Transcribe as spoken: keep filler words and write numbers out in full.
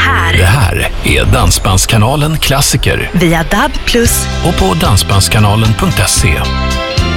här. Det här är Dansbandskanalen Klassiker. Via D A B plus. Och på dansbandskanalen punkt se.